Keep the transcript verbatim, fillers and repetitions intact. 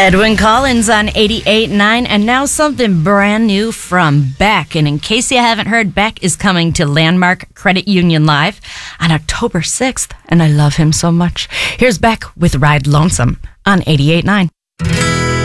Edwyn Collins on eighty-eight point nine, and now something brand new from Beck. And in case you haven't heard, Beck is coming to Landmark Credit Union Live on October sixth, and I love him so much. Here's Beck with Ride Lonesome on eighty-eight point nine.